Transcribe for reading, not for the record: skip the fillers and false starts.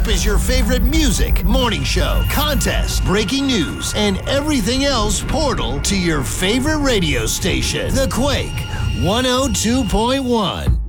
up is your favorite music, morning show, contest, breaking news, and everything else portal to your favorite radio station. The Quake 102.1.